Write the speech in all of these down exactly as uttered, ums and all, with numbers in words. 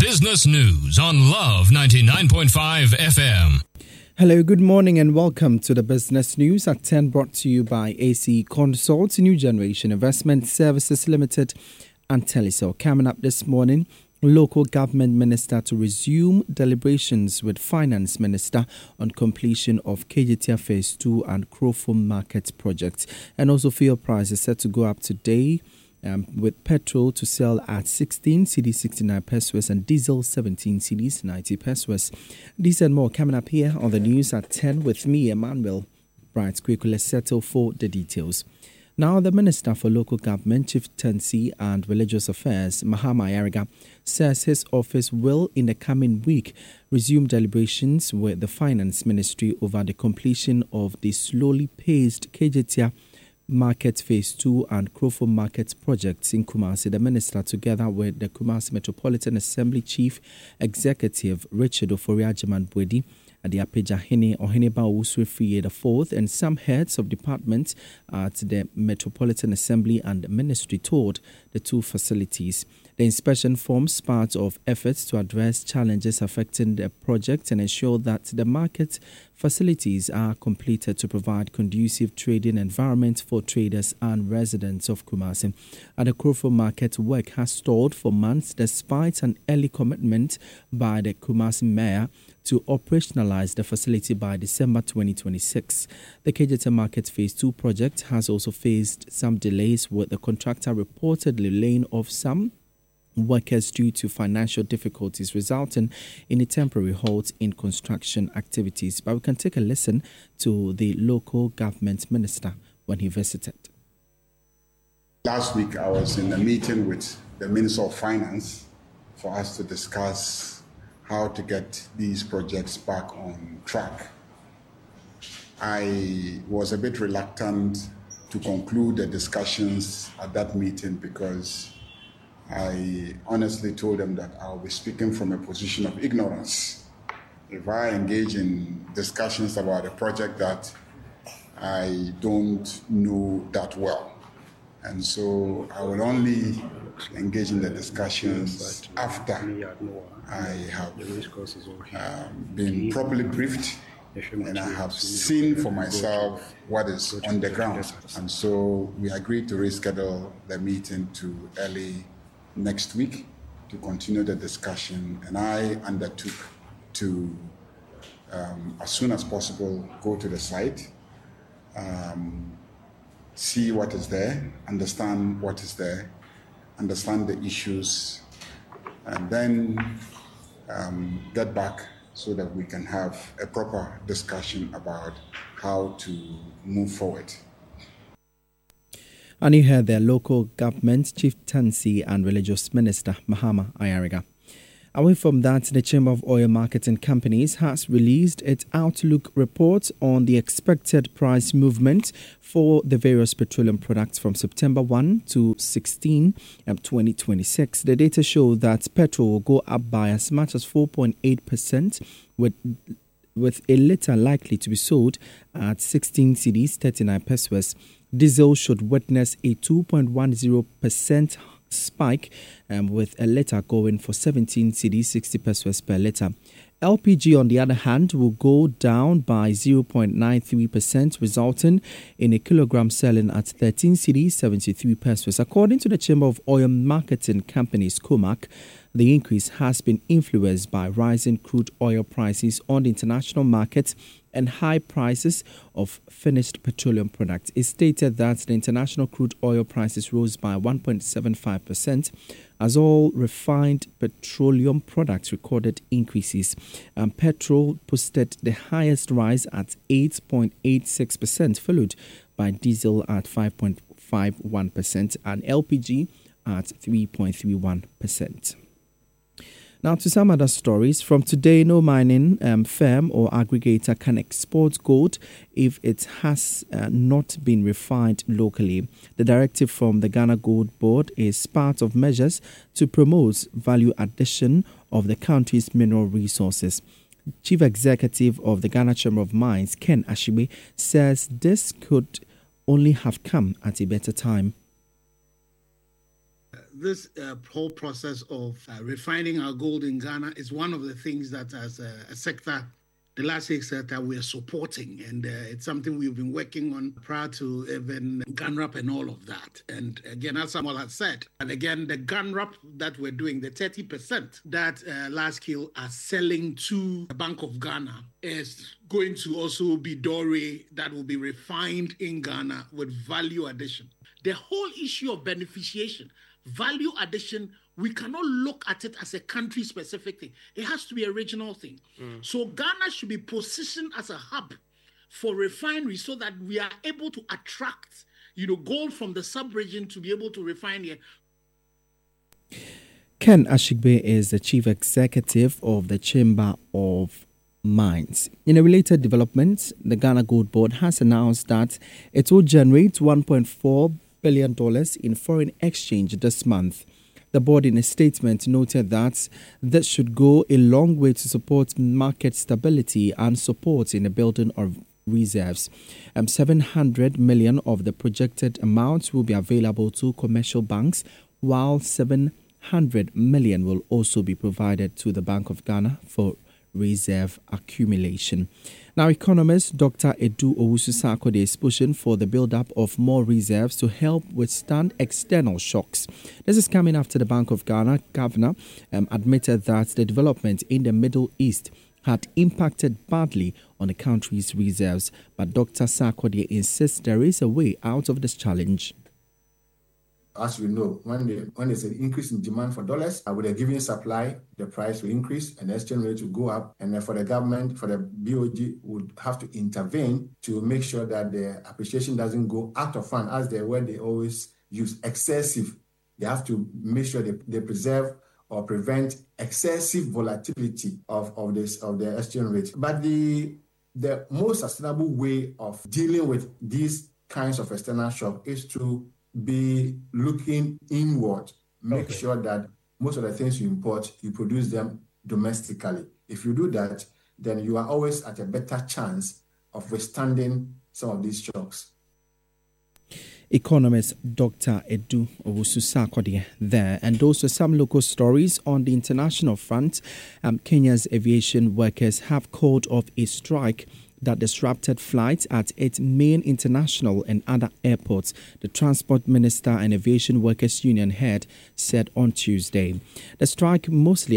Business News on Love ninety-nine point five F M. Hello, good morning and welcome to the Business News at ten, brought to you by A C Consults, New Generation Investment Services Limited and Telecel. Coming up this morning, local government minister to resume deliberations with finance minister on completion of K J T A Phase two and Crofom Market projects. And also fuel prices set to go up today, um, with petrol to sell at sixteen cedis sixty-nine pesos and diesel seventeen cedis ninety pesos. These and more coming up here on the news at ten with me, Emmanuel Bright. Quickly, let's settle for the details. Now, the Minister for Local Government, Chieftaincy and Religious Affairs, Mahama Ayariga, says his office will, in the coming week, resume deliberations with the Finance Ministry over the completion of the slowly paced K J T A Market Phase two and Crofom Market projects in Kumasi. The Minister, together with the Kumasi Metropolitan Assembly Chief Executive Richard Ofori-Agyeman-Boadi, at the Apejahene Oheneba Owusu-Afriyie the fourth, and some heads of departments at the Metropolitan Assembly and Ministry toured the two facilities. The inspection forms part of efforts to address challenges affecting the project and ensure that the market facilities are completed to provide conducive trading environment for traders and residents of Kumasi. At the Crofom Market, work has stalled for months despite an early commitment by the Kumasi Mayor to operationalize the facility by December twenty twenty-six. The K J T A Market Phase two project has also faced some delays, with the contractor reportedly laying off some workers due to financial difficulties, resulting in a temporary halt in construction activities. But we can take a listen to the local government minister when he visited. Last week, I was in a meeting with the Minister of Finance for us to discuss how to get these projects back on track. I was a bit reluctant to conclude the discussions at that meeting because I honestly told them that I'll be speaking from a position of ignorance if I engage in discussions about a project that I don't know that well. And so I will only engage in the discussions after I have um, been properly briefed and I have seen for myself what is on the ground. And so we agreed to reschedule the meeting to early next week to continue the discussion, and I undertook to, um, as soon as possible, go to the site, um, see what is there, understand what is there, understand the issues, and then um, get back so that we can have a proper discussion about how to move forward. And you heard their local government, Chieftaincy and Religious Minister, Mahama Ayariga. Away from that, the Chamber of Oil Marketing Companies has released its outlook report on the expected price movement for the various petroleum products from September first to sixteenth, twenty twenty-six. The data show that petrol will go up by as much as four point eight percent, with with a litre likely to be sold at sixteen cedis thirty-nine pesos. Diesel should witness a two point one zero percent spike, um, with a litre going for seventeen cedis sixty pesos per litre. L P G, on the other hand, will go down by zero point nine three percent, resulting in a kilogram selling at thirteen cedis seventy-three pesos. According to the Chamber of Oil Marketing Companies, COMAC, the increase has been influenced by rising crude oil prices on the international market and high prices of finished petroleum products. It stated that the international crude oil prices rose by one point seven five percent as all refined petroleum products recorded increases. Um, petrol posted the highest rise at eight point eight six percent, followed by diesel at five point five one percent and L P G at three point three one percent. Now to some other stories. From today, no mining um, firm or aggregator can export gold if it has uh, not been refined locally. The directive from the Ghana Gold Board is part of measures to promote value addition of the country's mineral resources. Chief Executive of the Ghana Chamber of Mines, Ken Ashibe, says this could only have come at a better time. this uh, whole process of uh, refining our gold in Ghana is one of the things that as a, a sector, the last sector we are supporting, and uh, it's something we've been working on prior to even GANRAP and all of that. And again, as Samuel had said, and again, the GANRAP that we're doing, the thirty percent that uh, Large-Scale are selling to the Bank of Ghana is going to also be doré that will be refined in Ghana with value addition. The whole issue of beneficiation, value addition, we cannot look at it as a country-specific thing. It has to be a regional thing. Mm. So Ghana should be positioned as a hub for refineries so that we are able to attract, you know, gold from the sub-region to be able to refine here. Ken Ashigbe is the chief executive of the Chamber of Mines. In a related development, the Ghana Gold Board has announced that it will generate one point four billion dollars in foreign exchange this month. The board in a statement noted that this should go a long way to support market stability and support in the building of reserves. Um, seven hundred million of the projected amount will be available to commercial banks, while seven hundred million will also be provided to the Bank of Ghana for reserve accumulation. Now, economist Doctor Edu Owusu-Sarkodie is pushing for the build-up of more reserves to help withstand external shocks. This is coming after the Bank of Ghana governor um, admitted that the development in the Middle East had impacted badly on the country's reserves. But Doctor Sarkodie insists there is a way out of this challenge. As we know, when, the, when there's an increase in demand for dollars, uh, with a given supply, the price will increase and the exchange rate will go up. And then for the government, for the B O G, would have to intervene to make sure that the appreciation doesn't go out of hand, as they where they always use excessive. They have to make sure they, they preserve or prevent excessive volatility of, of this of the exchange rate. But the the most sustainable way of dealing with these kinds of external shock is to be looking inward, make okay. sure that most of the things you import, you produce them domestically. If you do that, then you are always at a better chance of withstanding some of these shocks. Economist Doctor Edu Owusu-Sarkodie there. And also some local stories on the international front. Um, Kenya's aviation workers have called off a strike that disrupted flights at its main international and other airports, the Transport Minister and Aviation Workers Union head said on Tuesday. The strike, mostly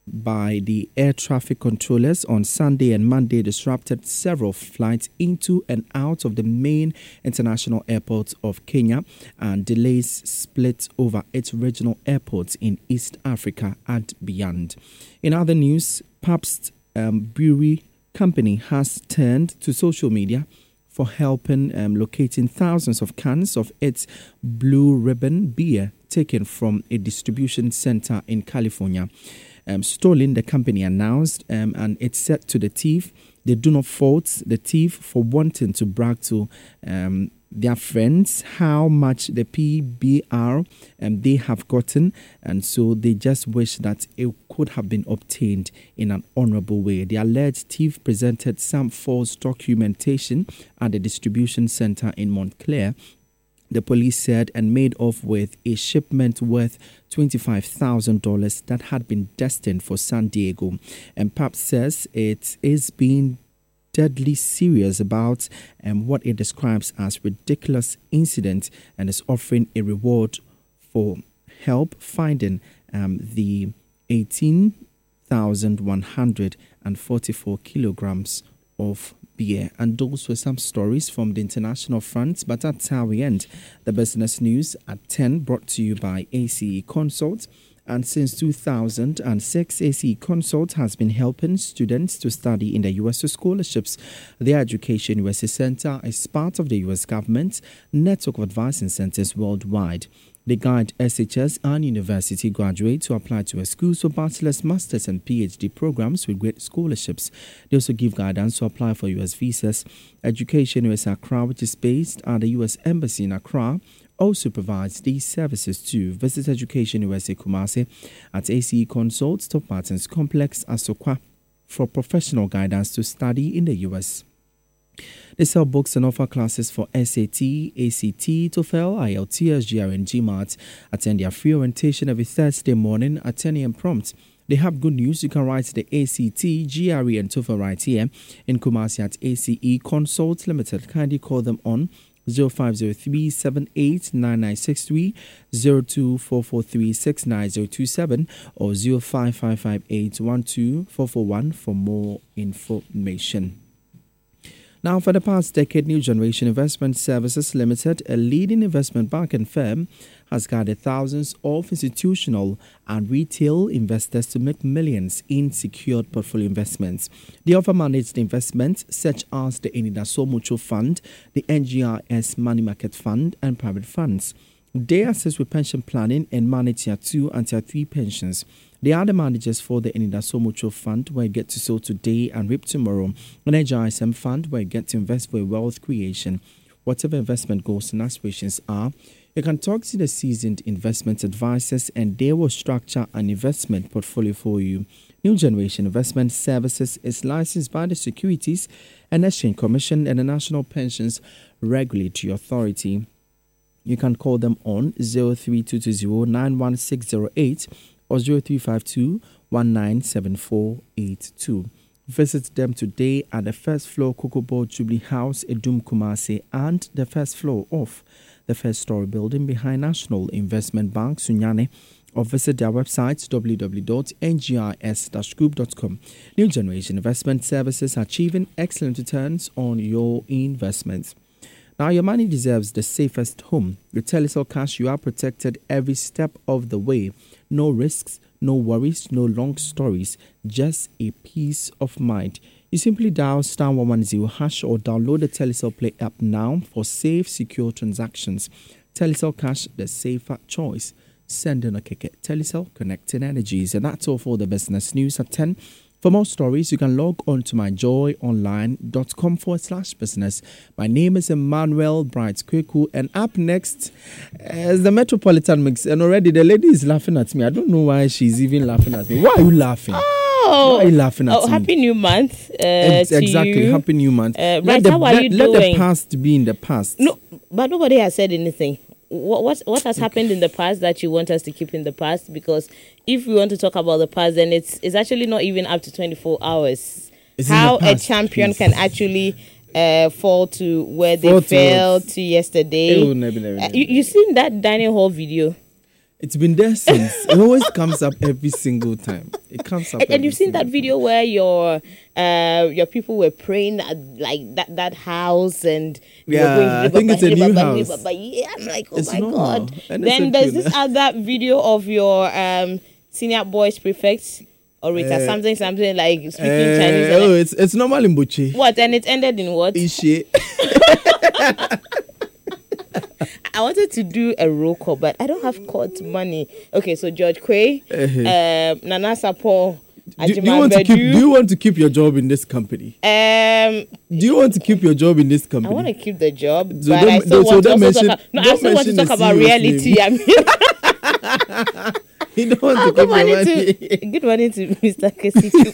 by the air traffic controllers on Sunday and Monday, disrupted several flights into and out of the main international airports of Kenya, and delays split over its regional airports in East Africa and beyond. In other news, Pabst um, Brewery Company has turned to social media for helping um, locating thousands of cans of its Blue Ribbon beer taken from a distribution center in California. Um, stolen, the company announced, um, and it said to the thief, they do not fault the thief for wanting to brag to um, their friends how much the P B R um, they have gotten, and so they just wish that it could have been obtained in an honorable way. The alleged thief presented some false documentation at the distribution center in Montclair, the police said, and made off with a shipment worth twenty-five thousand dollars that had been destined for San Diego. And Pabst says it is being deadly serious about um, what it describes as ridiculous incident, and is offering a reward for help finding um, the eighteen thousand one hundred forty-four kilograms of beer. And those were some stories from the international front. But that's how we end the business news at ten, brought to you by A C E Consult. And since two thousand six, A C E Consult has been helping students to study in the U S with scholarships. The Education U S A Center is part of the U S government's network of advising centers worldwide. They guide S H S and university graduates to apply to a schools for bachelor's, master's, and P H D programs with great scholarships. They also give guidance to apply for U S visas. Education U S A Accra, which is based at the U S Embassy in Accra, also provides these services too. Visit Education U S A Kumasi at A C E Consult, Top Martins Complex, Asokwa, for professional guidance to study in the U S. They sell books and offer classes for S A T, A C T, TOEFL, I E L T S, G R E, and GMAT. Attend their free orientation every Thursday morning at ten a.m. prompt. They have good news. You can write the A C T, G R E, and TOEFL right here in Kumasi at A C E Consult Limited. Kindly call them on zero five zero three, seven eight nine nine six three, zero two four four three, six nine zero two seven or zero five five five eight one two four four one for more information. Now, for the past decade, New Generation Investment Services Limited, a leading investment bank and firm, has guided thousands of institutional and retail investors to make millions in secured portfolio investments. They offer managed investments such as the Enidaso Mutual Fund, the N G I S Money Market Fund, and private funds. They assist with pension planning and manage Tier two and Tier three pensions. They are the managers for the Enidaso Mutual Fund, where you get to sow today and reap tomorrow, an N G I S M Fund, where you get to invest for wealth creation. Whatever investment goals and aspirations are, you can talk to the seasoned investment advisors and they will structure an investment portfolio for you. New Generation Investment Services is licensed by the Securities and Exchange Commission and the National Pensions Regulatory Authority. You can call them on zero three two two zero nine one six zero eight or zero three five two one nine seven four eight two. Visit them today at the first floor Kokobo Jubilee House, Edum Kumasi, and the first floor of the first story building behind National Investment Bank, Sunyane, or visit their website w w w dot n g i s dash group dot com. New Generation Investment Services achieving excellent returns on your investments. Now, your money deserves the safest home. With Telecel Cash, you are protected every step of the way. No risks, no worries, no long stories, just a peace of mind. You simply dial star one one zero hash or download the Telecel Play app now for safe, secure transactions. Telecel Cash, the safer choice. Send in a kick. Telecel, connecting energies. And that's all for the business news at ten. For more stories, you can log on to myjoyonline.com forward slash business. My name is Emmanuel Bright Kweku, and up next is the Metropolitan Mix. And already the lady is laughing at me. I don't know why she's even laughing at me. Why are you laughing? Oh, why are you laughing at oh, me? Happy New Month. Uh, Ex- to exactly, you. Happy New Month. Uh, let, right, the, how are let, you let doing? the past be in the past. No, but nobody has said anything. What, what what has happened in the past that you want us to keep in the past? Because if we want to talk about the past, then it's it's actually not even up to twenty-four hours. It's How past, a champion please. can actually uh, fall to where they Fall to fell what? to yesterday. Oh, never, never, Uh, never. you you seen that dining hall video? It's been there since. It always comes up every single time. It comes up. And, and every you've seen that single video where your uh your people were praying at like that that house and you were Yeah, going to I think it's a new house. But yeah, I'm like, oh It's my normal. god. And it's Then so there's cute. this other video of your um senior boys prefect or Rita Uh, something something like speaking Uh, Chinese. oh, And it's it's normal in Buchi. what? And it ended in what? Ishi. I wanted to do a roll call, but I don't have court money. Okay, so George Quay, Uh-huh. um, Nana Sapo, Do, do you want to keep? Do you want to keep your job in this company? um. Do you want to keep your job in this I company? want to keep the job, So but don't- I still so want to don't also mention- talk. No, I don't still want to mention talk the about C E O's reality. name. I mean, You don't want oh, to good keep your morning money. to good morning to Mister Kesitu.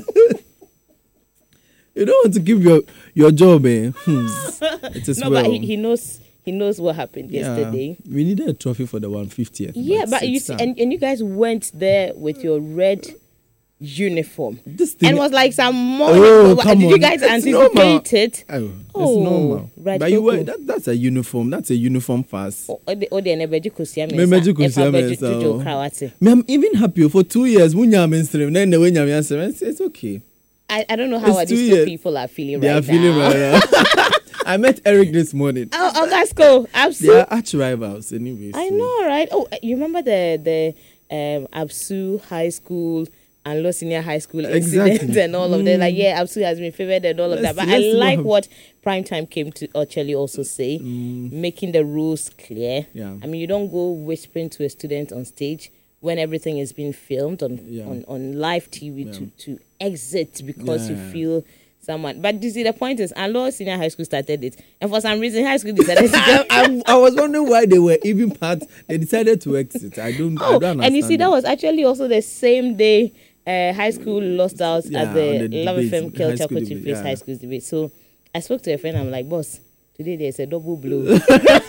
You don't want to keep your your job, eh? Hmm. It is No, well. but he, he knows he knows what happened yesterday. Yeah, we needed a trophy for the one fiftieth. Yeah, but, you it's see, sad. and, and you guys went there with your red uniform, This thing- and it was like some more. Oh, Did come you on. guys It's anticipate normal. it? Oh, it's Oh, normal. right, But you cool, wear cool. that, that's a uniform. That's a uniform fast. Oh, the oh, the nebeji kusia Me meji kusia mensa, oh. Me, I'm even happy for two years. When you're mainstream, then the way you're mainstream, it's, it's okay. I, I don't know how It's these two two years. people are feeling They right are feeling now. right now. I met Eric this morning. Oh, oh, let's go. They Absolutely. are arch rivals anyway. I so- know, right? Oh, you remember the the um, Absu High School and Low Senior High School Exactly. incident and all of that? Like, yeah, Absu has been favored and all of Let's that. But see- I let's see what like hap- what Primetime came to actually also say, making the rules clear. Yeah. I mean, you don't go whispering to a student on stage when everything is being filmed on Yeah. on, on live T V Yeah. to, to exit because Yeah. you feel someone. But you see, the point is, and Low Senior High School started it. And for some reason, high school decided to I, I, I was wondering why they were even part. They decided to exit. I don't. I Oh, don't understand. and you see, that it. was actually also the same day uh, high school lost out Yeah, at on the the Love debate, F M high Kelcha school Kochi debate, Face yeah. High School debate. So I spoke to a friend. I'm like, boss, today there's a double blow.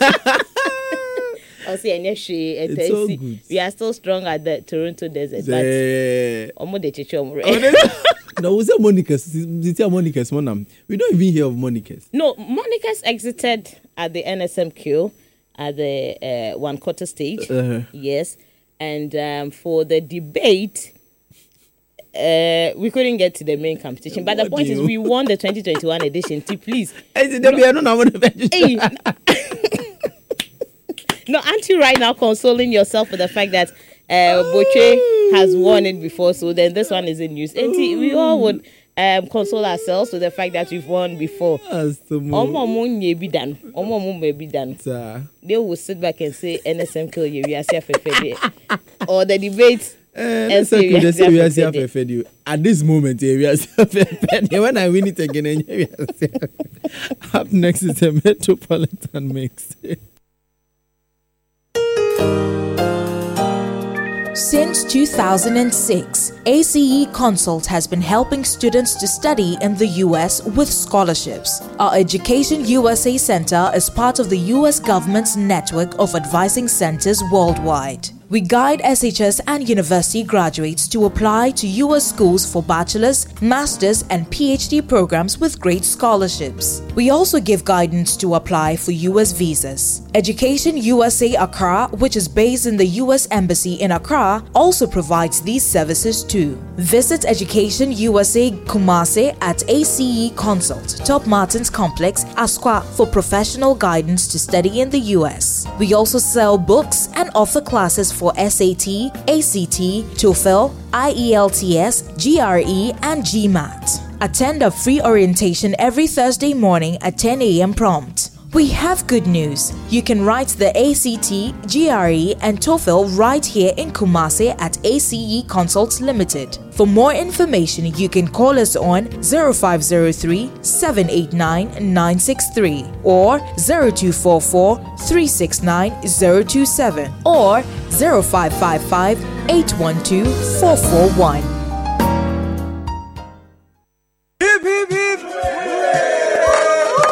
I'll see and yes, she it's so good. We are still strong at the Toronto desert. The... But Omo de chichom, no, was that Monica's? Monica's Monam. We don't even hear of Monica's. No, Monica's exited at the N S M Q at the uh, one quarter stage. Uh-huh. Yes, and um, for the debate, uh, we couldn't get to the main competition. But what the point is, we won the twenty twenty-one edition. T, please. No, aren't you right now consoling yourself with the fact that uh, Boche has won it before, so then this one is in news. And we all would um, console ourselves with the fact that we've won before. They will sit back and say N S M kill you, we are or the debate. Uh, At this moment, we are when I win it again, up next is the Metropolitan Mix. Since two thousand six, A C E Consult has been helping students to study in the U S with scholarships. Our Education U S A Center is part of the U S government's network of advising centers worldwide. We guide S H S and university graduates to apply to U S schools for bachelor's, master's, and P H D programs with great scholarships. We also give guidance to apply for U S visas. Education U S A Accra, which is based in the U S Embassy in Accra, also provides these services too. Visit Education U S A Kumasi at A C E Consult, Top Martins Complex, Asqua, for professional guidance to study in the U S. We also sell books and offer classes for S A T, A C T, TOEFL, I E L T S, G R E, and GMAT. Attend a free orientation every Thursday morning at ten a.m. prompt. We have good news. You can write the A C T, G R E, and TOEFL right here in Kumasi at A C E Consults Limited. For more information, you can call us on zero five zero three, seven eight nine, nine six three or zero two four four, three six nine, zero two seven or zero five five five, eight one two, four four one.